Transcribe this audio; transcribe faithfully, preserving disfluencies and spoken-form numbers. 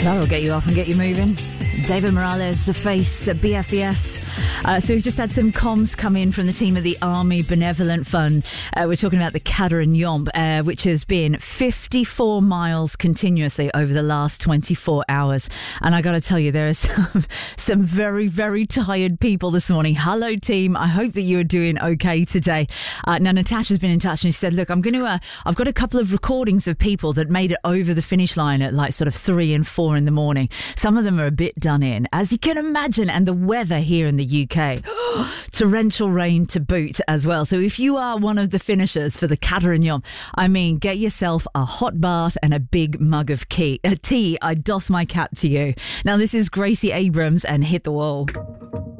That'll get you off and get you moving. David Morales, The Face at B F B S. Uh, so we've just had some comms come in from the team of the Army Benevolent Fund. Uh, we're talking about the Cadair and Yomp, uh, which has been fifty-four miles continuously over the last twenty-four hours. And I got to tell you, there are some, some very, very tired people this morning. Hello, team. I hope that you are doing okay today. Uh, now, Natasha's been in touch and she said, look, I'm going to, uh, I've got a couple of recordings of people that made it over the finish line at like sort of three and four in the morning. Some of them are a bit done in, as you can imagine, and the weather here in the U K. Torrential rain to boot as well. So if you are one of the finishers for the Cadair and Yomp, I mean, get yourself a hot bath and a big mug of key, uh, tea. I doss my cap to you. Now, this is Gracie Abrams and Hit the Wall.